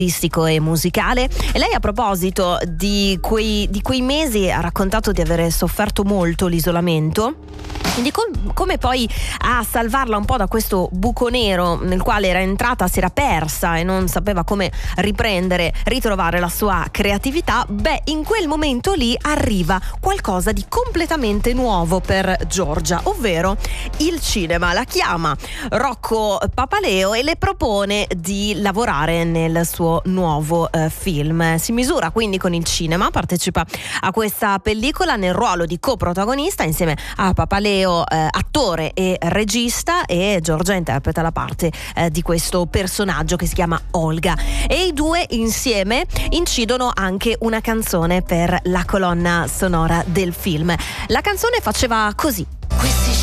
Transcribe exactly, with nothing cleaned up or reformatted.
e musicale. E lei, a proposito di quei, di quei mesi, ha raccontato di avere sofferto molto l'isolamento, di com- come poi a salvarla un po' da questo buco nero nel quale era entrata, si era persa e non sapeva come riprendere, ritrovare la sua creatività. Beh, in quel momento lì arriva qualcosa di completamente nuovo per Giorgia, ovvero il cinema. La chiama Rocco Papaleo e le propone di lavorare nel suo nuovo eh, film. Si misura quindi con il cinema, partecipa a questa pellicola nel ruolo di coprotagonista insieme a Papaleo, eh, attore e regista, e Giorgia interpreta la parte eh, di questo personaggio che si chiama Olga, e i due insieme incidono anche una canzone per la colonna sonora del film. La canzone faceva così.